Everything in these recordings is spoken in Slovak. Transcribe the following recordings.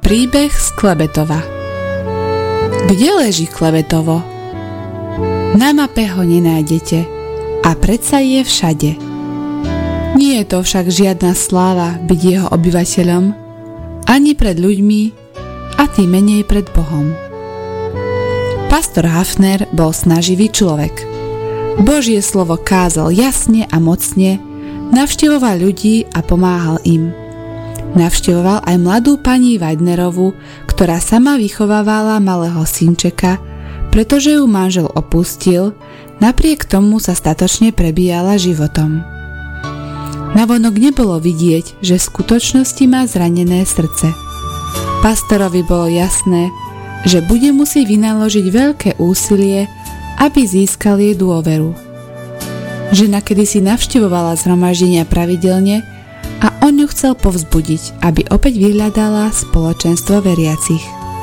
Príbeh z Klebetova. Kde leží Klebetovo? Na mape ho nenájdete a predsa je všade. Nie je to však žiadna sláva byť jeho obyvateľom, ani pred ľuďmi a tým menej pred Bohom. Pastor Hafner bol snaživý človek. Božie slovo kázal jasne a mocne, navštevoval ľudí a pomáhal im. Navštevoval aj mladú pani Weidnerovu, ktorá sama vychovávala malého synčeka, pretože ju manžel opustil, napriek tomu sa statočne prebíjala životom. Navonok nebolo vidieť, že v skutočnosti má zranené srdce. Pastorovi bolo jasné, že bude musieť vynaložiť veľké úsilie, aby získal jej dôveru. Žena kedysi navštevovala zhromaždenia pravidelne a on ju chcel povzbudiť, aby opäť vyhľadala spoločenstvo veriacich.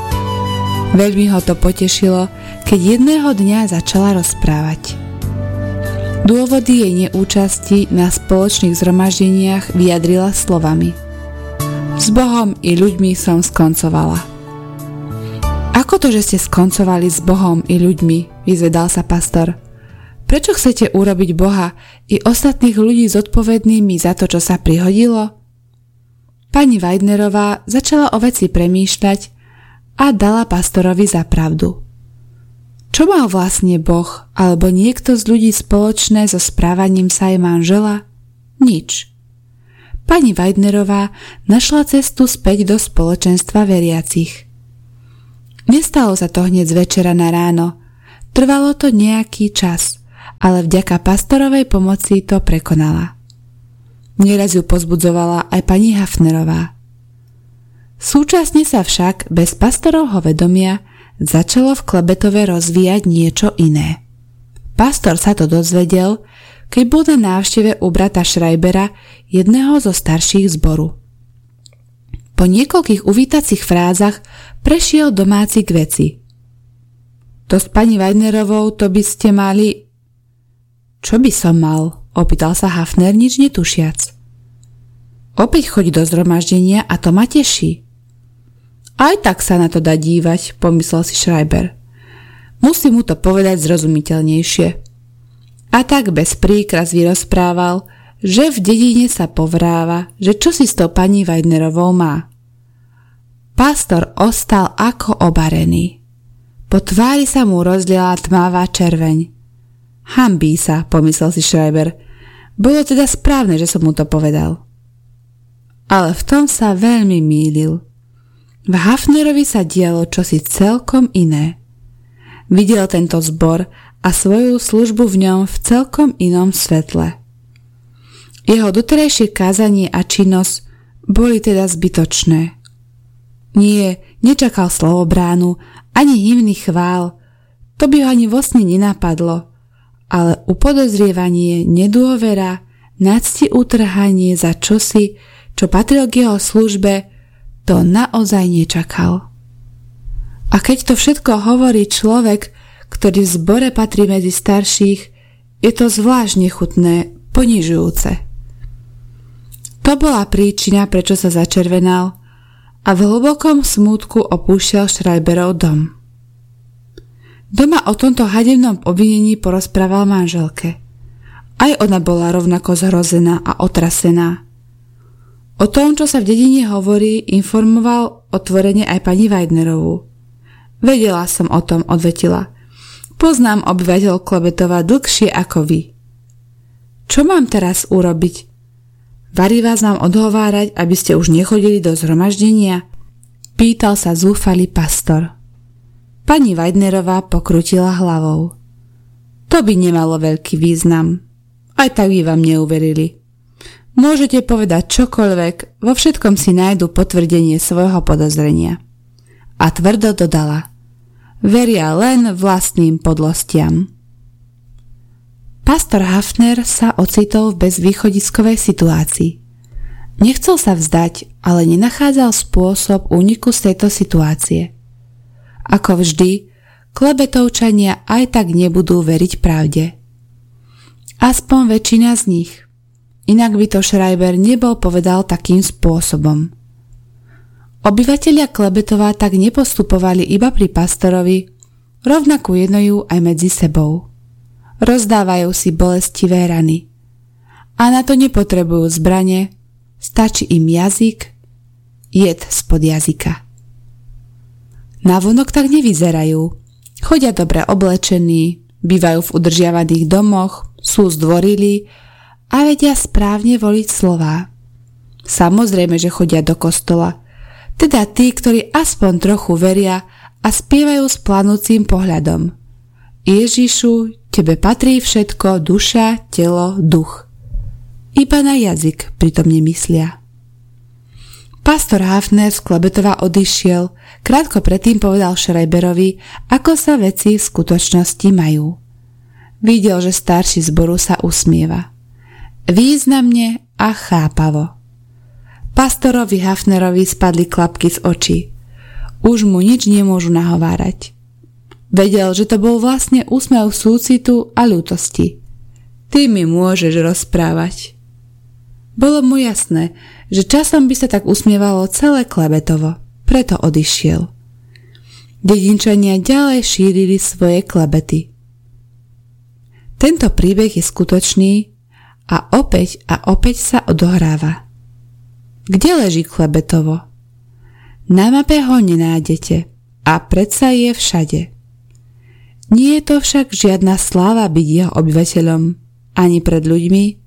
Veľmi ho to potešilo, keď jedného dňa začala rozprávať. Dôvody jej neúčasti na spoločných zhromaždeniach vyjadrila slovami: S Bohom i ľuďmi som skoncovala. Ako to, že ste skoncovali s Bohom i ľuďmi? Vyzvedal sa pastor. Prečo chcete urobiť Boha i ostatných ľudí zodpovednými za to, čo sa prihodilo? Pani Weidnerová začala o veci premýšľať a dala pastorovi za pravdu. Čo mal vlastne Boh alebo niekto z ľudí spoločné so správaním sa jej manžela? Nič. Pani Weidnerová našla cestu späť do spoločenstva veriacich. Nestalo sa to hneď z večera na ráno. Trvalo to nejaký čas, ale vďaka pastorovej pomoci to prekonala. Nieraz ju pozbudzovala aj pani Hafnerová. Súčasne sa však bez pastorovho vedomia začalo v Klebetove rozvíjať niečo iné. Pastor sa to dozvedel, keď bol na návšteve u brata Schreibera, jedného zo starších zboru. Po niekoľkých uvítacích frázach prešiel domáci k veci. To s pani Weidnerovou to by ste mali... Čo by som mal? Opýtal sa Hafner nič netušiac. Opäť choď do zhromaždenia a to ma teší. Aj tak sa na to dá dívať, pomyslel si Schreiber. Musím mu to povedať zrozumiteľnejšie. A tak bez príkras vyrozprával, že v dedine sa povráva, že čo si s tou pani Weidnerovou má. Pastor ostal ako obarený. Po tvári sa mu rozliala tmavá červeň. Hanbí sa, pomyslel si Schreiber. Bolo teda správne, že som mu to povedal. Ale v tom sa veľmi mýlil. V Hafnerovi sa dialo čosi celkom iné. Videl tento zbor a svoju službu v ňom v celkom inom svetle. Jeho doterajšie kázanie a činnosť boli teda zbytočné. Nie, nečakal slovobránu, ani hymny chvál, to by ho ani vo sne nenapadlo, ale upodozrievanie, nedôvera, nadsti utrhanie za čosi, čo patrilo k jeho službe, to naozaj nečakal. A keď to všetko hovorí človek, ktorý v zbore patrí medzi starších, je to zvlášť nechutné, ponižujúce. To bola príčina, prečo sa začervenal a v hlbokom smútku opúšťal Schreiberov dom. Doma o tomto hanebnom obvinení porozprával manželke. Aj ona bola rovnako zhrozená a otrasená. O tom, čo sa v dedine hovorí, informoval otvorene aj pani Weidnerovú. Vedela som o tom, odvetila. Poznám obyvateľ Klebetova dlhšie ako vy. Čo mám teraz urobiť? Varí vás mám odhovárať, aby ste už nechodili do zhromaždenia? Pýtal sa zúfalý pastor. Pani Weidnerová pokrutila hlavou. To by nemalo veľký význam. Aj tak by vám neuverili. Môžete povedať čokoľvek, vo všetkom si nájdu potvrdenie svojho podozrenia. A tvrdo dodala. Veria len vlastným podlostiam. Pastor Hafner sa ocitol v bezvýchodiskovej situácii. Nechcel sa vzdať, ale nenachádzal spôsob úniku z tejto situácie. Ako vždy, Klebetovčania aj tak nebudú veriť pravde. Aspoň väčšina z nich. Inak by to Schreiber nebol povedal takým spôsobom. Obyvatelia Klebetova tak nepostupovali iba pri pastorovi, rovnako jednajú aj medzi sebou. Rozdávajú si bolestivé rany. A na to nepotrebujú zbrane, stačí im jazyk, jed spod jazyka. Navonok tak nevyzerajú. Chodia dobre oblečení, bývajú v udržiavaných domoch, sú zdvorilí a vedia správne voliť slová. Samozrejme, že chodia do kostola, teda tí, ktorí aspoň trochu veria a spievajú s planúcim pohľadom. Ježišu, tebe patrí všetko, duša, telo, duch. Iba na jazyk pritom nemyslia. Pastor Hafner z Klebetova odišiel, krátko predtým povedal Schreiberovi, ako sa veci v skutočnosti majú. Videl, že starší zboru sa usmieva. Významne a chápavo. Pastorovi Hafnerovi spadli klapky z očí. Už mu nič nemôžu nahovárať. Vedel, že to bol vlastne úsmev súcitu a ľútosti. Ty mi môžeš rozprávať. Bolo mu jasné, že časom by sa tak usmievalo celé Klebetovo, preto odišiel. Dedinčania ďalej šírili svoje klebety. Tento príbeh je skutočný a opäť sa odohráva. Kde leží Klebetovo? Na mape ho nenájdete a predsa je všade. Nie je to však žiadna sláva byť jeho obyvateľom, ani pred ľuďmi,